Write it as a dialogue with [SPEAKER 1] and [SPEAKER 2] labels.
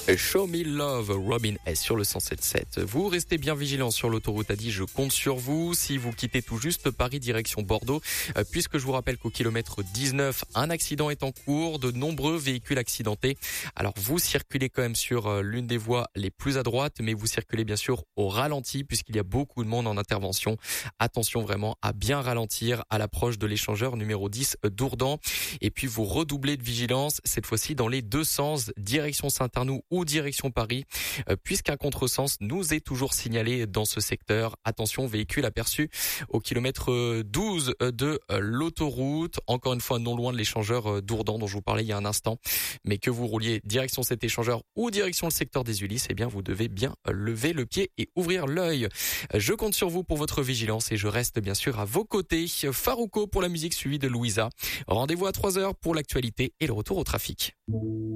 [SPEAKER 1] Show Me Love, Robin S sur le 107.7. Vous restez bien vigilants sur l'autoroute A10, je compte sur vous. Si vous quittez tout juste Paris direction Bordeaux, puisque je vous rappelle qu'au kilomètre 19, un accident est en cours, de nombreux véhicules accidentés. Alors vous circulez quand même sur l'une des voies les plus à droite, mais vous circulez bien sûr au ralenti puisqu'il y a beaucoup de monde en intervention. Attention vraiment à bien ralentir à l'approche de l'échangeur numéro 10 d'Ourdan. Et puis vous redoublez de vigilance, cette fois-ci dans les deux sens, direction Saint-Arnoux ou direction Paris, puisqu'un contresens nous est toujours signalé dans ce secteur. Attention, véhicule aperçu au kilomètre 12 de l'autoroute, encore une fois non loin de l'échangeur d'Ourdan dont je vous parlais il y a un instant. Mais que vous rouliez direction cet échangeur ou direction le secteur des Ulysses, eh bien vous devez bien lever le pied et ouvrir l'œil. Je compte sur vous pour votre vigilance et je reste bien sûr à vos côtés. Farouko pour la musique suivie de Louisa. Rendez-vous à 3h pour l'actualité et le retour au trafic.